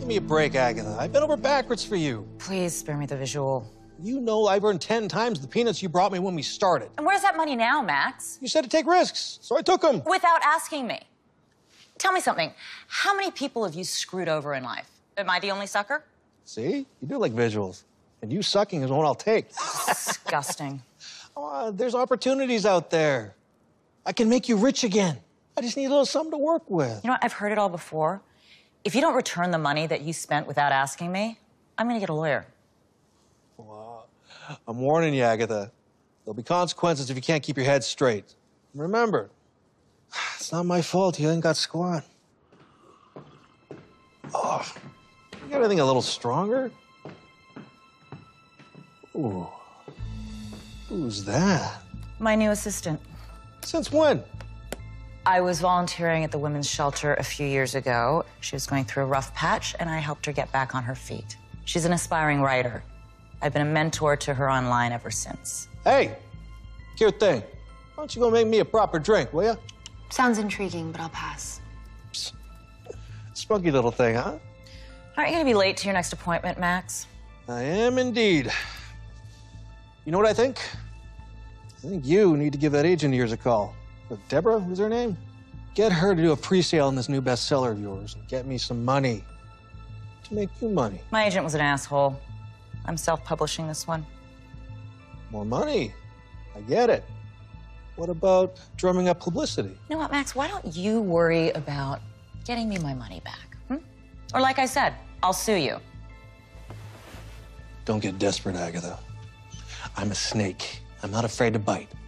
Give me a break, Agatha. I bent over backwards for you. Please spare me the visual. You know I've earned 10 times the peanuts you brought me when we started. And where's that money now, Max? You said to take risks, so I took them. Without asking me. Tell me something. How many people have you screwed over in life? Am I the only sucker? See? You do like visuals. And you sucking is one I'll take. Disgusting. There's opportunities out there. I can make you rich again. I just need a little something to work with. You know what? I've heard it all before. If you don't return the money that you spent without asking me, I'm gonna get a lawyer. Well, I'm warning you, Agatha. There'll be consequences if you can't keep your head straight. Remember, it's not my fault you ain't got squat. Oh, you got anything a little stronger? Ooh. Who's that? My new assistant. Since when? I was volunteering at the women's shelter a few years ago. She was going through a rough patch, and I helped her get back on her feet. She's an aspiring writer. I've been a mentor to her online ever since. Hey, here thing. Why don't you go make me a proper drink, will ya? Sounds intriguing, but I'll pass. Psst. Spunky little thing, huh? Aren't you gonna be late to your next appointment, Max? I am indeed. You know what I think? I think you need to give that agent of yours a call. Deborah, who's her name? Get her to do a pre-sale on this new bestseller of yours and get me some money to make you money. My agent was an asshole. I'm self-publishing this one. More money? I get it. What about drumming up publicity? You know what, Max? Why don't you worry about getting me my money back? Or like I said, I'll sue you. Don't get desperate, Agatha. I'm a snake. I'm not afraid to bite.